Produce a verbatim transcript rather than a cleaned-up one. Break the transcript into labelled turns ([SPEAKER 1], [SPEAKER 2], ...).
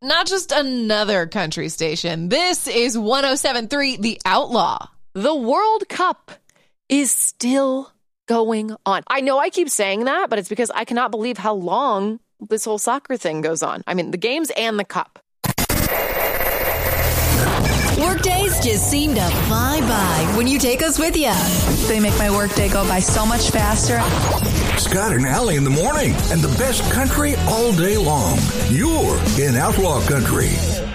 [SPEAKER 1] not just another country station. This is one oh seven point three The Outlaw.
[SPEAKER 2] The World Cup is still going on. I know I keep saying that, but it's because I cannot believe how long this whole soccer thing goes on. I mean, the games and the cup.
[SPEAKER 3] Workdays just seem to fly by when you take us with you.
[SPEAKER 4] They make my workday go by so much faster.
[SPEAKER 5] Scott and Allie in the morning, and the best country all day long. You're in Outlaw Country.